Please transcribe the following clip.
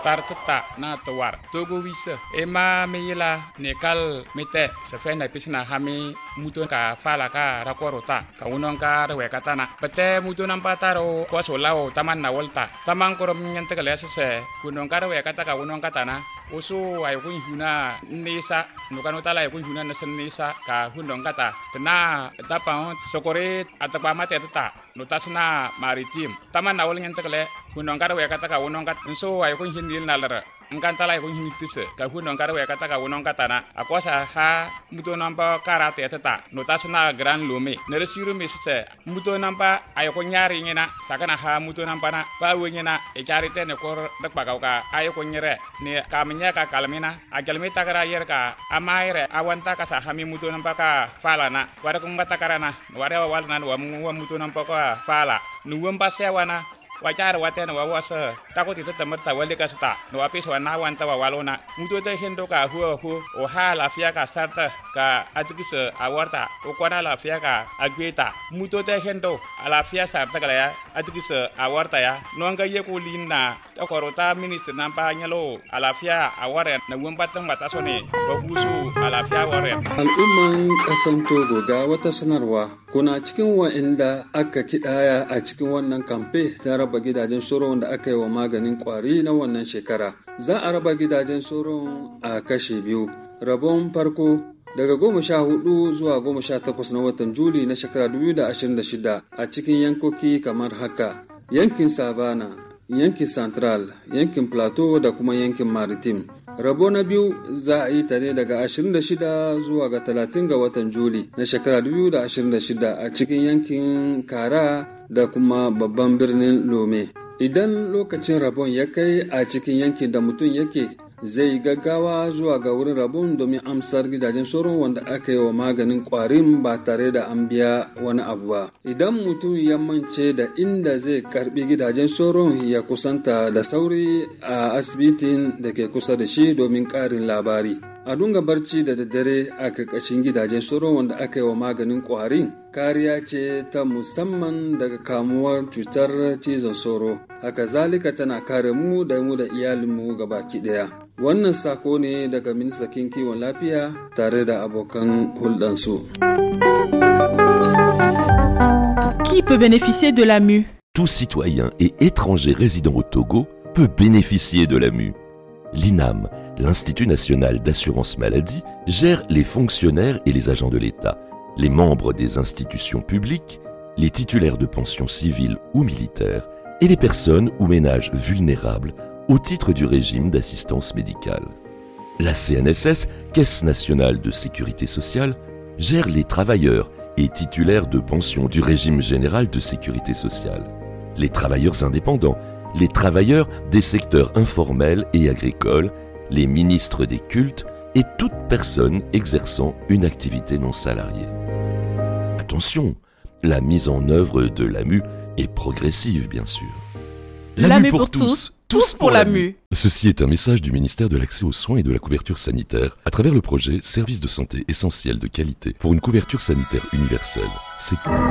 tartata na tawar togo wisa ema meyila nekal mete se fe na pisna hami muto ka fala ka rakorota ka unon ka rewe katana pete muto nampataro ko solao taman na volta taman korom nyante kale se unon ka rewe kata ka unon katana usu ay kun huna nisa nukano tala ay kun huna nasen nisa ka unon kata kena tapa sokore atapa mate tata notasna maritim taman na vol nyante kale unon ka rewe kata ka unon kat so ay kun hinil nalara engkantala ay kun hinitise ka unon ka rewe kata ka unon katana akosa ha muto nampa karate tata notasna gran lome neresiru mesise muto nampa ay ko nyari ngena sakana ha muto nampa na ba wenyena e karite ne kor dak bagauka ay ko nyere ne kamnya ka kalmina agelmi takara yer ka amaire awanta ka sa hami muto nampa ka fala na wara ko mbata karana wara walna wa muto nampa ka fala nuwam pasewana wajar watena wawasa takoti temerta wali kasta no apis wana wanta walona muto te hendo ka hu o hala fia ka sarta ka atikise awarta o kwana la fia ka agweta muto te hendo ala fia sarta kala ya atikise awarta ya no nga yeko linna to korota minister nampa nyalo ala fia aware na wambatan matasone babusu ala fia aware al'umman kasan Togo ga wata sanarwa kuna cikin wa'inda aka kidaya a cikin wannan kamfe ta raba gidajen soron da aka yi wa maganin kwari na wannan shekara. Za a raba gidajen soron a kashe biyu. Rabon farko daga 14 zuwa 18 na watan Juli na shekara 2026 a cikin yankoki kamar haka: yankin Savana, yankin Central, yankin Plateau da kuma yankin Maritime. Rabo na biyu za a yi ta ne daga 26 zuwa ga 30 ga watan Juli na shekara 2026 a cikin yankin Kara da kuma babban birnin Lome. Idan lokacin rabon ya kai a cikin yankin da mutum yake, zai gaggawa zuwa ga wurin rabon domin amsar gidajen sauron wanda aka yi wa maganin kwarin ba tare da an biya wani abu ba. Idan mutum ya mance da inda zai karbi gidajen sauron, ya kusanta da sauri a asibitin da ke kusa da shi domin karin labari. A dunga barci da daddare a karkashin gidajen sauron wanda aka yi wa maganin kwarin kariya ce ta musamman daga kamuwar cutar cizon sauro. Haka zalika tana kare mu da iyalinmu gabaki daya. Wannan sako ne daga ministan kiwon lafiya tare da abokan hulɗansu. Qui peut bénéficier de la mue? Tout citoyen et étranger résidant au Togo peut bénéficier de la mue. L'INAM, l'Institut national d'assurance maladie, gère les fonctionnaires et les agents de l'État, les membres des institutions publiques, les titulaires de pensions civiles ou militaires et les personnes ou ménages vulnérables au titre du régime d'assistance médicale. La CNSS, Caisse nationale de sécurité sociale, gère les travailleurs et titulaires de pensions du régime général de sécurité sociale, les travailleurs indépendants, les travailleurs des secteurs informels et agricoles, les ministres des cultes et toute personne exerçant une activité non salariée. Attention, la mise en œuvre de la mue est progressive, bien sûr. La mue pour tous, tous pour la mue. Ceci est un message du ministère de l'Accès aux soins et de la couverture sanitaire à travers le projet Services de santé essentiels de qualité pour une couverture sanitaire universelle. C'est